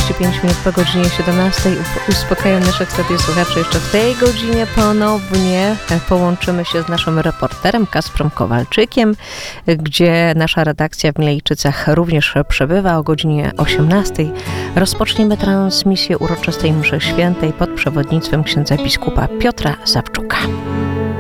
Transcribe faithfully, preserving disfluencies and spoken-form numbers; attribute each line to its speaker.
Speaker 1: trzydzieści pięć minut po godzinie siedemnastej. Uspokajam naszych radiosłuchaczy. Jeszcze w tej godzinie ponownie połączymy się z naszym reporterem Kasprem Kowalczykiem, gdzie nasza redakcja w Milejczycach również przebywa. O godzinie osiemnastej rozpoczniemy transmisję uroczystej mszy świętej pod przewodnictwem księdza biskupa Piotra Zawczuka.